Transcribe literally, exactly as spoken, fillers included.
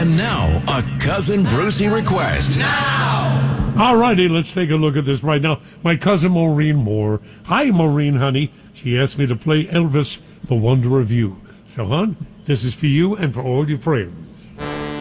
And now, a Cousin Brucey request. Now! All righty, let's take a look at this right now. My cousin Maureen Moore. Hi, Maureen, honey. She asked me to play Elvis, The Wonder of You. So, hon, this is for you and for all your friends.